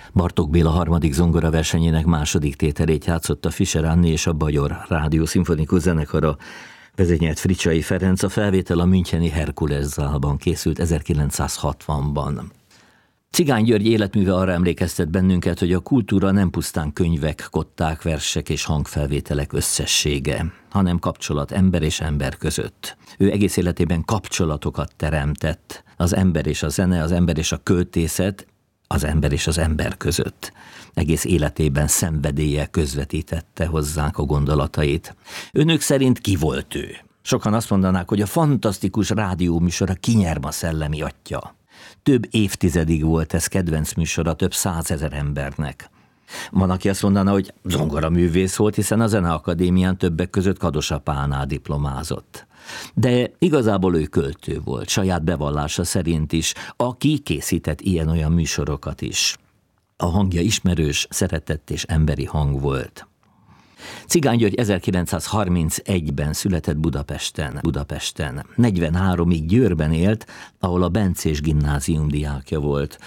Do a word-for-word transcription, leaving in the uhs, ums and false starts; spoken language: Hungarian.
Bartók Béla harmadik zongora versenyének második tételét játszotta Fischer Anni és a Bajor Rádió Szimfonikus Zenekara. Vezényelt Fricsai Ferenc, a felvétel a müncheni Herkules Zálban készült ezerkilencszázhatvanban. Cigány György életműve arra emlékeztet bennünket, hogy a kultúra nem pusztán könyvek, kották, versek és hangfelvételek összessége, hanem kapcsolat ember és ember között. Ő egész életében kapcsolatokat teremtett, az ember és a zene, az ember és a költészet, az ember és az ember között. Egész életében szenvedéllyel közvetítette hozzánk a gondolatait. Önök szerint ki volt ő? Sokan azt mondanák, hogy a fantasztikus rádióműsor a Kinyerma szellemi atya. Több évtizedig volt ez kedvenc műsora több százezer embernek. Van, aki azt mondaná, hogy zongoraművész volt, hiszen a Zeneakadémián többek között Kadosapánál diplomázott. De igazából ő költő volt, saját bevallása szerint is, aki készített ilyen-olyan műsorokat is. A hangja ismerős, szeretett és emberi hang volt. Cigány György ezerkilencszázharmincegyben született Budapesten. Budapesten. negyvenháromig Győrben élt, ahol a Bencés gimnázium diákja volt.